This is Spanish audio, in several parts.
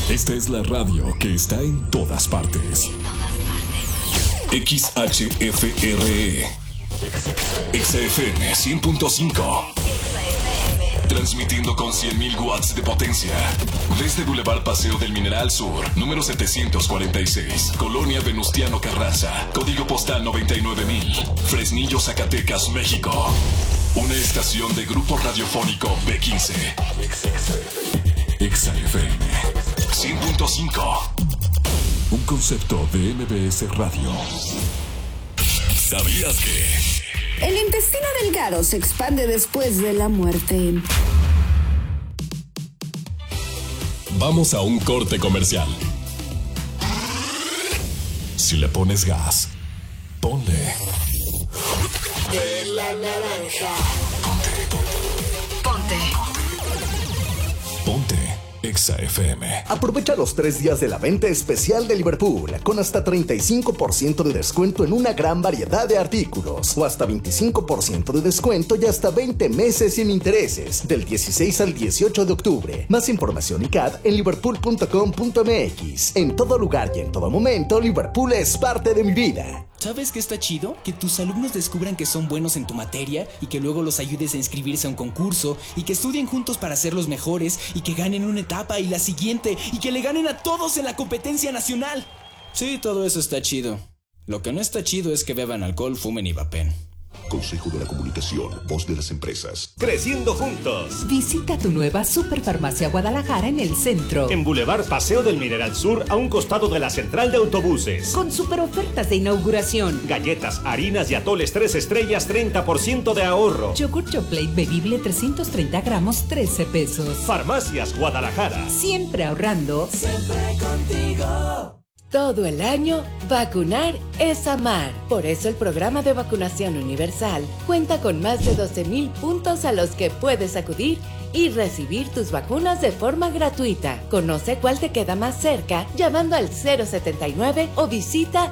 Esta es la radio que está en todas partes. XHFRE XFM 100.5. Transmitiendo con 100.000 watts de potencia. Desde Boulevard Paseo del Mineral Sur, número 746, Colonia Venustiano Carranza, código postal 99,000, Fresnillo, Zacatecas, México. Una estación de Grupo Radiofónico B15. XFM 100.5. Un concepto de MBS Radio. ¿Sabías que? El intestino delgado se expande después de la muerte. Vamos a un corte comercial. Si le pones gas, ponle. De la naranja. Ponte Exa FM. Aprovecha los 3 días de la venta especial de Liverpool con hasta 35% de descuento en una gran variedad de artículos o hasta 25% de descuento y hasta 20 meses sin intereses del 16 al 18 de octubre. Más información y CAD en liverpool.com.mx. En todo lugar y en todo momento, Liverpool es parte de mi vida. ¿Sabes qué está chido? Que tus alumnos descubran que son buenos en tu materia y que luego los ayudes a inscribirse a un concurso y que estudien juntos para ser los mejores y que ganen una etapa y la siguiente y que le ganen a todos en la competencia nacional. Sí, todo eso está chido. Lo que no está chido es que beban alcohol, fumen y vapen. Consejo de la Comunicación, voz de las empresas. Creciendo juntos. Visita tu nueva Superfarmacia Guadalajara en el centro. En Boulevard Paseo del Mineral Sur, a un costado de la central de autobuses. Con super ofertas de inauguración. Galletas, harinas y atoles 3 estrellas, 30% de ahorro. Yogur Choplate bebible 330 gramos, 13 pesos. Farmacias Guadalajara. Siempre ahorrando. Siempre contigo. Todo el año, vacunar es amar. Por eso el programa de vacunación universal cuenta con más de 12,000 puntos a los que puedes acudir y recibir tus vacunas de forma gratuita. Conoce cuál te queda más cerca llamando al 079 o visita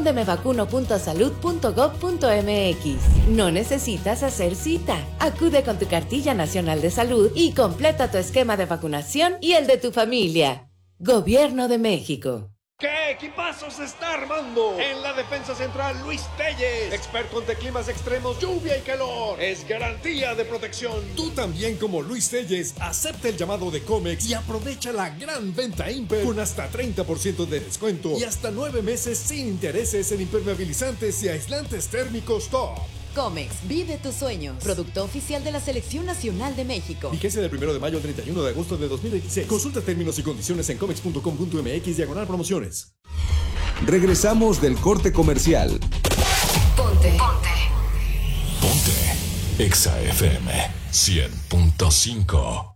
dondemevacuno.salud.gov.mx. No necesitas hacer cita. Acude con tu cartilla nacional de salud y completa tu esquema de vacunación y el de tu familia. Gobierno de México. ¿Qué equipazo se está armando? En la defensa central, Luis Telles, experto ante climas extremos, lluvia y calor. Es garantía de protección. Tú también, como Luis Telles, acepta el llamado de Comex y aprovecha la gran venta Imper con hasta 30% de descuento y hasta 9 meses sin intereses en impermeabilizantes y aislantes térmicos top. Comex, vive tus sueños. Producto oficial de la Selección Nacional de México. Vigencia del 1 de mayo al 31 de agosto de 2026. Consulta términos y condiciones en comex.com.mx/promociones. Regresamos del corte comercial. Ponte. Exa FM 100.5.